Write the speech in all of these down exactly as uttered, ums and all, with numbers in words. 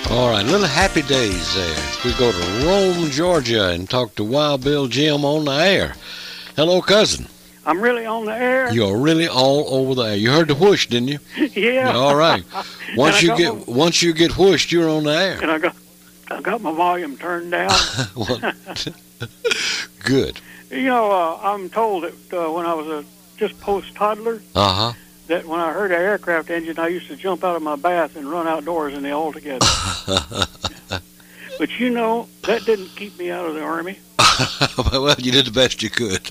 All right, little happy days there. We go to Rome, Georgia, and talk to Wild Bill Jim on the air. Hello, cousin. I'm really on the air. You're really all over the air. You heard the whoosh, didn't you? Yeah. All right. Once you get my, once you get whooshed, you're on the air. And I got I got my volume turned down. Good. You know, uh, I'm told that uh, when I was a just post toddler. Uh huh. That when I heard an aircraft engine, I used to jump out of my bath and run outdoors in the altogether. But you know, that didn't keep me out of the Army. Well, you did the best you could.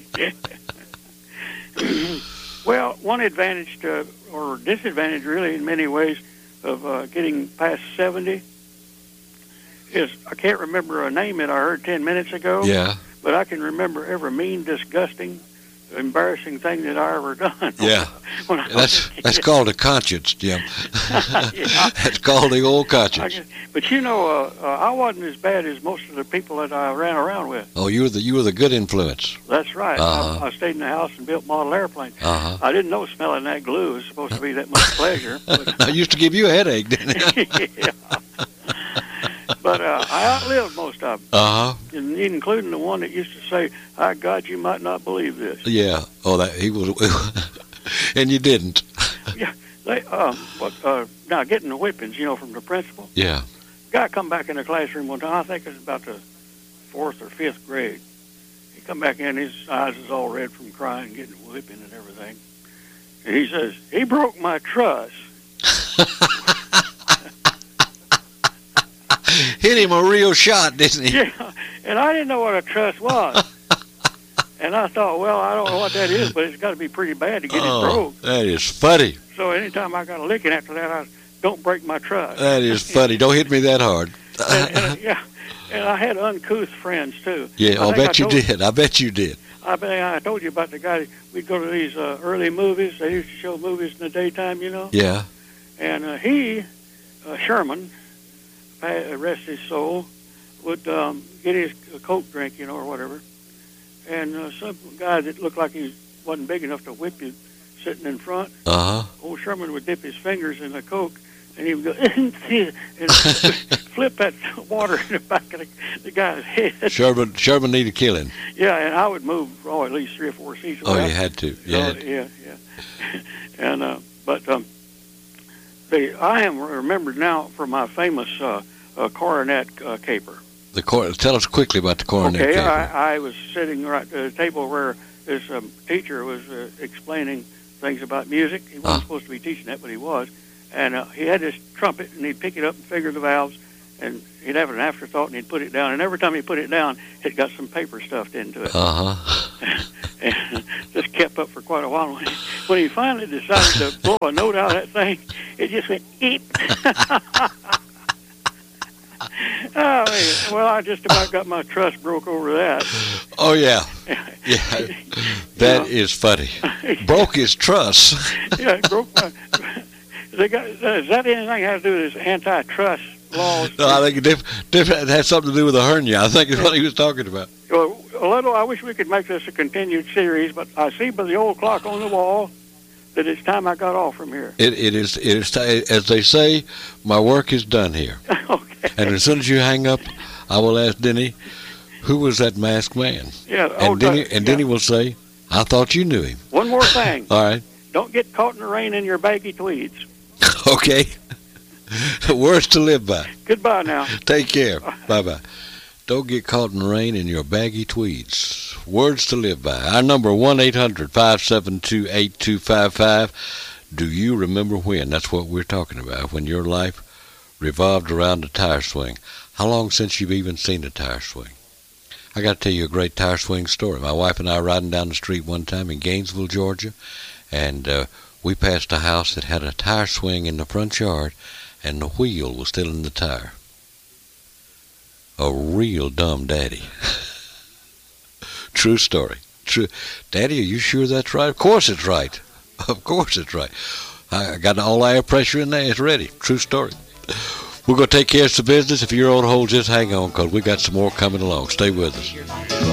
Well, one advantage to, or disadvantage really in many ways of uh, getting past seventy is I can't remember a name that I heard ten minutes ago. Yeah. But I can remember every mean, disgusting, embarrassing thing that I ever done. Yeah. when I that's that's called a conscience, Jim. Yeah. That's called the old conscience. Guess, but you know, uh, uh, I wasn't as bad as most of the people that I ran around with. Oh, you were the you were the good influence. That's right. Uh-huh. I, I stayed in the house and built model airplanes. Uh-huh. I didn't know smelling that glue was supposed to be that much pleasure. But, I used to give you a headache, didn't it? yeah. But uh, I outlived most of them, uh-huh. including the one that used to say, "Ah, God, you might not believe this." Yeah. Oh, that he was, and you didn't. Yeah. They, um, but uh, now getting the whippings, you know, from the principal. Yeah. Guy come back in the classroom one time. I think it was about the fourth or fifth grade. He come back in, his eyes is all red from crying, getting a whipping and everything. And he says, "He broke my truss." Hit him a real shot, didn't he? Yeah, and I didn't know what a truss was. And I thought, well, I don't know what that is, but it's got to be pretty bad to get oh, it broke. That is funny. So anytime I got a licking after that, I don't break my truss. That is funny. Don't hit me that hard. and, and, yeah, and I had uncouth friends, too. Yeah, I, I bet I you did. I bet you did. I bet I told you about the guy. We'd go to these uh, early movies. They used to show movies in the daytime, you know. Yeah. And uh, he, uh, Sherman, rest his soul, would um, get his uh, Coke drink, you know, or whatever. And uh, some guy that looked like he wasn't big enough to whip you sitting in front, uh-huh. old Sherman would dip his fingers in the Coke, and he would go, and flip that water in the back of the, the guy's head. Sherman Sherman needed killing. Yeah, and I would move, oh, at least three or four seats away. Oh, you had to. You uh, had to. Yeah, yeah. and, uh, but um, the, I am remembered now for my famous uh, uh, coronet uh, caper. The cor- Tell us quickly about the coronet okay, caper. I, I was sitting right at the table where this um, teacher was uh, explaining things about music. He wasn't uh. supposed to be teaching that, but he was. And uh, he had this trumpet, and he'd pick it up and figure the valves, and he'd have an afterthought, and he'd put it down. And every time he put it down, it got some paper stuffed into it. Uh-huh. And just kept up for quite a while. When he, when he finally decided to blow a note out of that thing, it just went, eep. Oh, man. Well, I just about got my truss broke over that. Oh, yeah. Yeah. That you know, is funny. Broke his truss. Yeah, it broke my... They got, does that anything have to do with this anti-trust laws? No, I think it, diff, diff, it has something to do with a hernia. I think is what he was talking about. Well, a little, I wish we could make this a continued series, but I see by the old clock on the wall that it's time I got off from here. It, it is, it is t- as they say, my work is done here. Okay. And as soon as you hang up, I will ask Denny, who was that masked man? Yeah. And, oh, Denny, uh, and yeah. Denny will say, I thought you knew him. One more thing. All right. Don't get caught in the rain in your baggy tweeds. Okay. Words to live by. Goodbye now. Take care. Bye-bye. Don't get caught in the rain in your baggy tweeds. Words to live by. Our number, one eight hundred five seven two eight two five five. Do you remember when? That's what we're talking about. When your life revolved around a tire swing. How long since you've even seen a tire swing? I got to tell you a great tire swing story. My wife and I were riding down the street one time in Gainesville, Georgia, and uh, we passed a house that had a tire swing in the front yard, and the wheel was still in the tire. A real dumb daddy. True story. True. Daddy, are you sure that's right? Of course it's right. Of course it's right. I got all air pressure in there. It's ready. True story. We're going to take care of some business. If you're on hold, just hang on, because we got some more coming along. Stay with us.